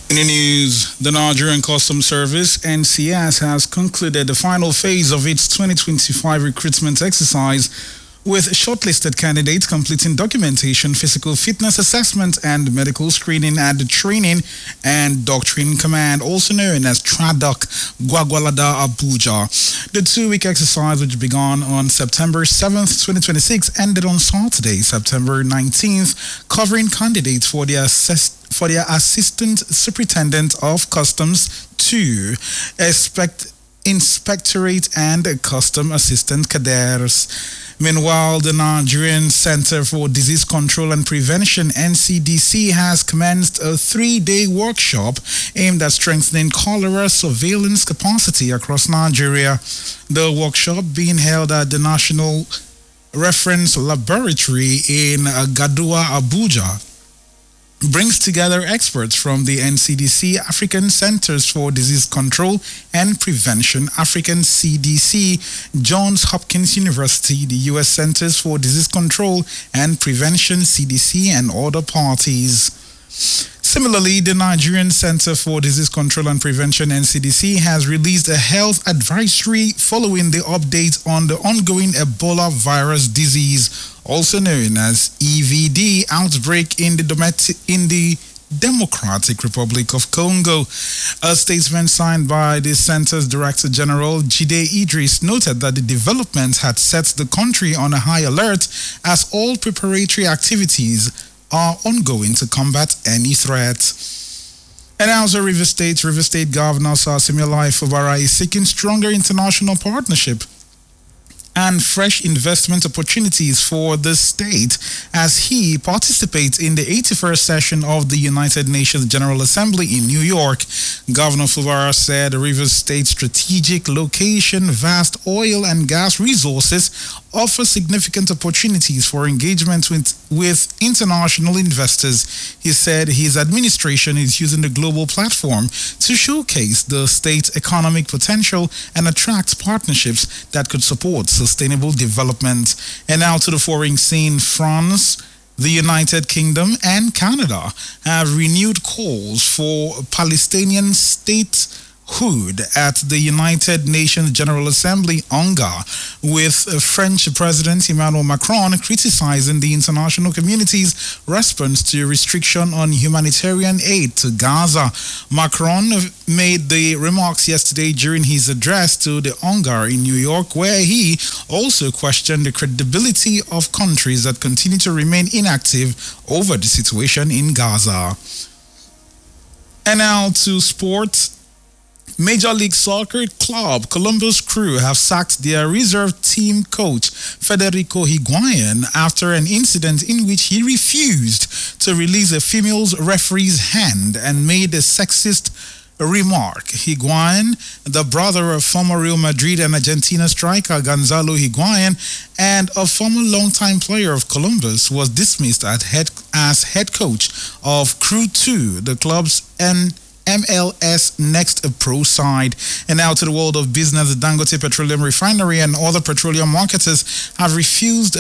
In the news, the Nigerian Customs Service, NCS, has concluded the final phase of its 2025 recruitment exercise, with shortlisted candidates completing documentation, physical fitness assessment, and medical screening at the Training and Doctrine Command, also known as TRADOC, Gwagwalada, Abuja. The two-week exercise, which began on September 7th, 2026, ended on Saturday, September 19th, covering candidates for the Assistant Superintendent of Customs 2, Inspectorate and Custom Assistant Cadres. Meanwhile, the Nigerian Center for Disease Control and Prevention, NCDC, has commenced a 3-day workshop aimed at strengthening cholera surveillance capacity across Nigeria. The workshop, being held at the National Reference Laboratory in Gadua, Abuja, brings together experts from the NCDC, African Centers for Disease Control and Prevention, African CDC, Johns Hopkins University, the U.S. Centers for Disease Control and Prevention, CDC, and other parties. Similarly, the Nigerian Center for Disease Control and Prevention, NCDC, has released a health advisory following the updates on the ongoing Ebola virus disease, also known as EVD, outbreak in the Democratic Republic of Congo. A statement signed by the center's Director General, Jide Idris, noted that the development had set the country on a high alert as all preparatory activities are ongoing to combat any threat. And also River State Governor Sir Simeola Fubara is seeking stronger international partnership and fresh investment opportunities for the state as he participates in the 81st session of the United Nations General Assembly in New York. Governor Fubara said the Rivers State strategic location, vast oil and gas resources offer significant opportunities for engagement with international investors. He said his administration is using the global platform to showcase the state's economic potential and attract partnerships that could support sustainable development. And now to the foreign scene. France, the United Kingdom, and Canada have renewed calls for Palestinian statehood at the United Nations General Assembly, UNGA, with French President Emmanuel Macron criticizing the international community's response to restriction on humanitarian aid to Gaza. Macron made the remarks yesterday during his address to the UNGA in New York, where he also questioned the credibility of countries that continue to remain inactive over the situation in Gaza. And now to sports. Major League Soccer club Columbus Crew have sacked their reserve team coach Federico Higuain after an incident in which he refused to release a female referee's hand and made a sexist remark. Higuain, the brother of former Real Madrid and Argentina striker Gonzalo Higuain and a former longtime player of Columbus, was dismissed as head coach of Crew 2, the club's MLS Next Pro side. And now to the world of business. The Dangote Petroleum Refinery and other petroleum marketers have reduced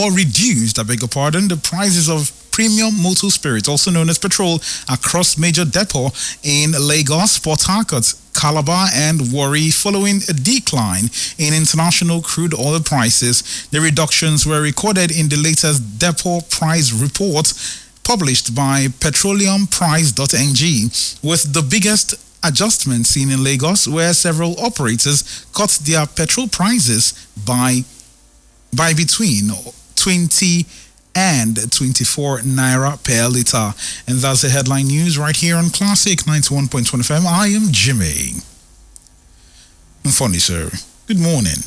the prices of premium motor spirits, also known as petrol, across major depots in Lagos, Port Harcourt, Calabar, and Warri, following a decline in international crude oil prices. The reductions were recorded in the latest depot price report published by petroleumprice.ng, with the biggest adjustment seen in Lagos, where several operators cut their petrol prices by between 20 and 24 naira per litre. And that's the headline news right here on Classic 91.1 FM. I am Jimmy. Funny, sir. Good morning.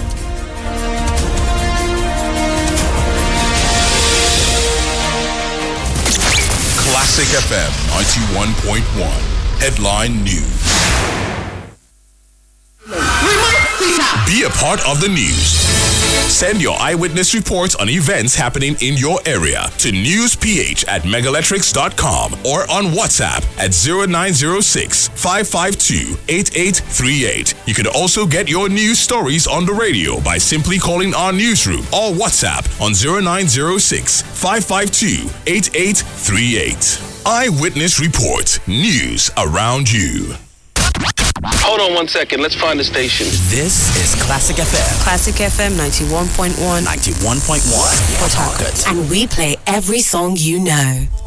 Classic FM 91.1. Headline News. Be a part of the news. Send your eyewitness report on events happening in your area to newsph@megalectrics.com or on WhatsApp at 0906-552-8838. You can also get your news stories on the radio by simply calling our newsroom or WhatsApp on 0906-552-8838. Eyewitness Report. News around you. Hold on 1 second. Let's find the station. This is Classic FM. Classic FM 91.1. 91.1. Port Harcourt. And we play every song you know.